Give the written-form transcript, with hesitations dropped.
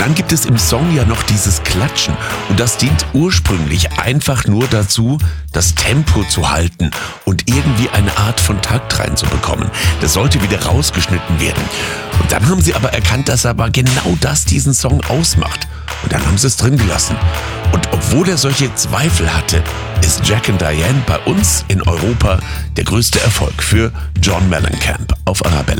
dann gibt es im Song ja noch dieses Klatschen. Und das dient ursprünglich einfach nur dazu, das Tempo zu halten und irgendwie eine Art von Takt reinzubekommen. Das sollte wieder rausgeschnitten werden. Und dann haben sie aber erkannt, dass aber genau das diesen Song ausmacht. Und dann haben sie es drin gelassen. Und obwohl er solche Zweifel hatte, ist Jack and Diane bei uns in Europa der größte Erfolg für John Mellencamp auf Arabella.